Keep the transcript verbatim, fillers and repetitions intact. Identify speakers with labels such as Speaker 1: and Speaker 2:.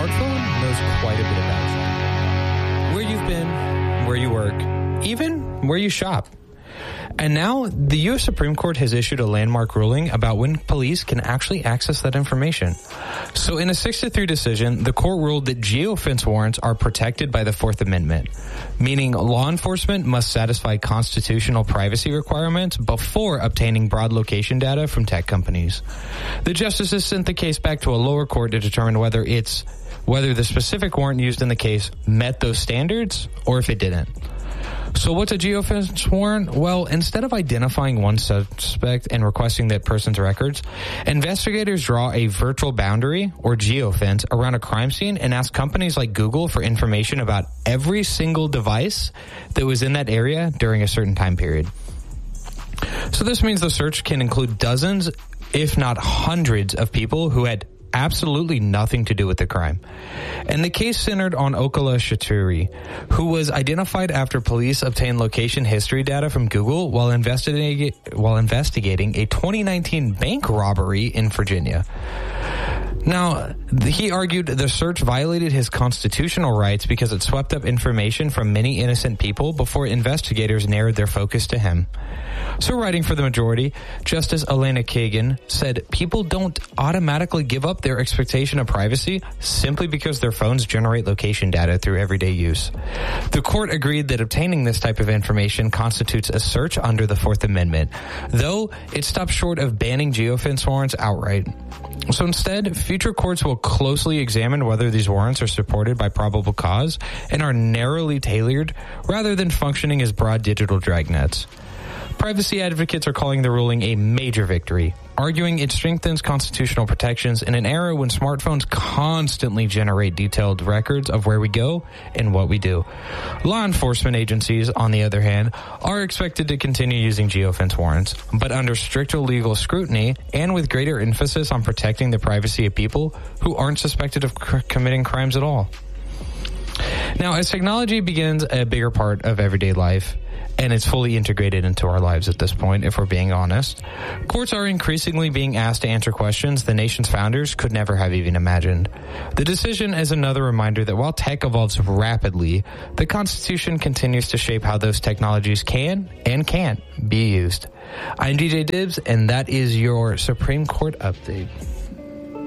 Speaker 1: smartphone knows quite a bit about you. Where you've been, where you work, even where you shop. And now, the U S Supreme Court has issued a landmark ruling about when police can actually access that information. So in a six to three decision, the court ruled that geofence warrants are protected by the Fourth Amendment, meaning law enforcement must satisfy constitutional privacy requirements before obtaining broad location data from tech companies. The justices sent the case back to a lower court to determine whether it's whether the specific warrant used in the case met those standards or if it didn't. So what's a geofence warrant? Well, instead of identifying one suspect and requesting that person's records, investigators draw a virtual boundary or geofence around a crime scene and ask companies like Google for information about every single device that was in that area during a certain time period. So this means the search can include dozens, if not hundreds, of people who had absolutely nothing to do with the crime. And the case centered on Okala Shaturi, who was identified after police obtained location history data from Google while investigating while investigating a twenty nineteen bank robbery in Virginia. Now, he argued the search violated his constitutional rights because it swept up information from many innocent people before investigators narrowed their focus to him. So writing for the majority, Justice Elena Kagan said people don't automatically give up their expectation of privacy simply because their phones generate location data through everyday use. The court agreed that obtaining this type of information constitutes a search under the Fourth Amendment, though it stops short of banning geofence warrants outright. So instead, future courts will closely examine whether these warrants are supported by probable cause and are narrowly tailored rather than functioning as broad digital dragnets. Privacy advocates are calling the ruling a major victory, arguing it strengthens constitutional protections in an era when smartphones constantly generate detailed records of where we go and what we do. Law enforcement agencies, on the other hand, are expected to continue using geofence warrants, but under stricter legal scrutiny and with greater emphasis on protecting the privacy of people who aren't suspected of c- committing crimes at all. Now, as technology begins a bigger part of everyday life, and it's fully integrated into our lives at this point, if we're being honest, courts are increasingly being asked to answer questions the nation's founders could never have even imagined. The decision is another reminder that while tech evolves rapidly, the Constitution continues to shape how those technologies can and can't be used. I'm D J Dibbs, and that is your Supreme Court update.